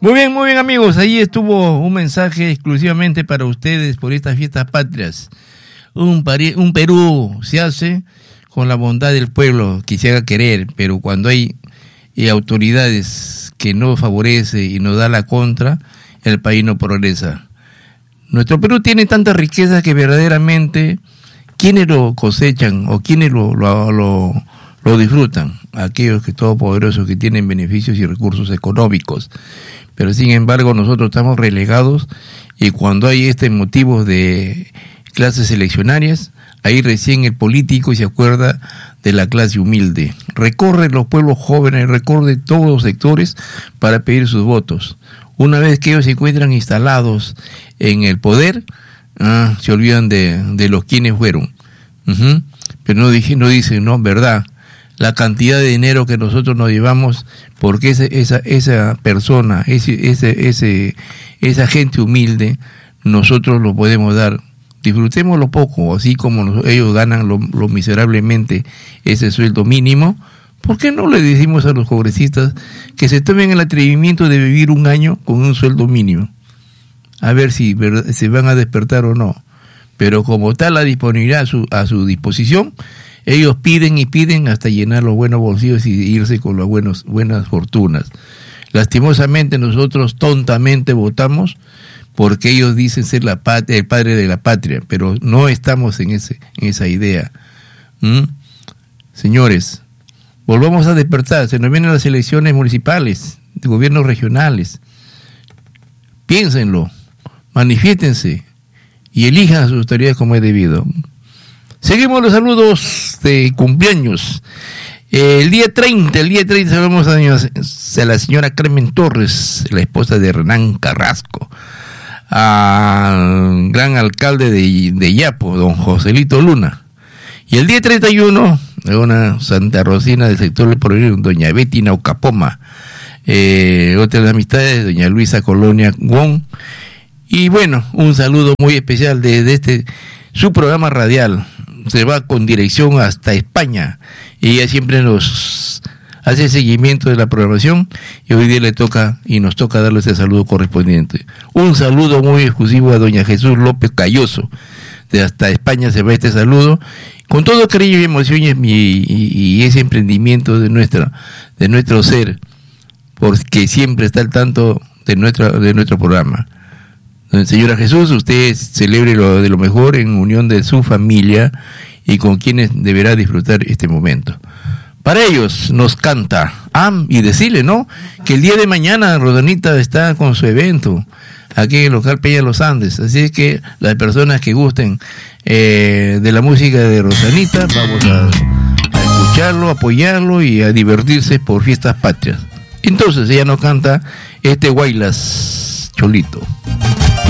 Muy bien amigos, ahí estuvo un mensaje exclusivamente para ustedes por estas fiestas patrias. Un Perú se hace con la bondad del pueblo que se haga querer, pero cuando hay autoridades que no favorece y nos da la contra, el país no progresa. Nuestro Perú tiene tanta riqueza que verdaderamente, ¿quiénes lo cosechan o quiénes lo disfrutan? Aquellos que todopoderosos que tienen beneficios y recursos económicos. Pero sin embargo nosotros estamos relegados, y cuando hay motivos de clases eleccionarias, ahí recién el político se acuerda de la clase humilde. Recorre los pueblos jóvenes, recorre todos los sectores para pedir sus votos. Una vez que ellos se encuentran instalados en el poder, se olvidan de los quienes fueron. Pero no dicen, no, verdad, la cantidad de dinero que nosotros nos llevamos, porque esa persona, esa gente humilde, nosotros lo podemos dar. Disfrutémoslo poco, así como ellos ganan lo miserablemente ese sueldo mínimo. ¿Por qué no le decimos a los congresistas que se tomen el atrevimiento de vivir un año con un sueldo mínimo? A ver si se van a despertar o no. Pero como está la disponibilidad a su disposición, ellos piden y piden hasta llenar los buenos bolsillos y irse con las buenas fortunas. Lastimosamente nosotros tontamente votamos porque ellos dicen ser el padre de la patria, pero no estamos en esa idea. Señores, volvamos a despertar. Se nos vienen las elecciones municipales, de gobiernos regionales. Piénsenlo, manifiéstense y elijan a sus autoridades como es debido. Seguimos los saludos de cumpleaños. El día 30 saludamos a la señora Carmen Torres, la esposa de Hernán Carrasco, al gran alcalde de Yapo, don Joselito Luna. Y el día 31, una Santa Rosina del sector del Porvenir, doña Betty Naucapoma. Otras amistades, doña Luisa Colonia Wong. Y bueno, un saludo muy especial desde su programa radial. Se va con dirección hasta España, y ella siempre nos hace seguimiento de la programación, y hoy día nos toca darle ese saludo correspondiente. Un saludo muy exclusivo a doña Jesús López Cayoso, de hasta España se va este saludo, con todo cariño y emociones, y ese emprendimiento de nuestro ser, porque siempre está al tanto de nuestro programa. Señora Jesús, usted celebre de lo mejor en unión de su familia y con quienes deberá disfrutar este momento. Para ellos nos canta y decirle, ¿no?, que el día de mañana Rodanita está con su evento aquí en el local Peña Los Andes. Así es que las personas que gusten de la música de Rosanita, vamos a escucharlo, apoyarlo y a divertirse por fiestas patrias. Entonces ella nos canta Guaylas Cholito.